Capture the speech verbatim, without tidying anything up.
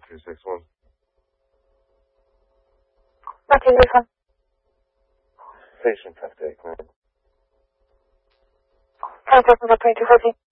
two six one. nineteen this one. Station fifty-eight, man. ten seconds at twenty-two forty.